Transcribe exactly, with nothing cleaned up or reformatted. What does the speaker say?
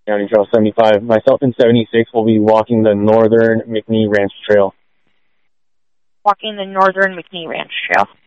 County Trail seventy-five. Myself and seventy-six will be walking the Northern McNee Ranch Trail. Walking the Northern McNee Ranch Trail.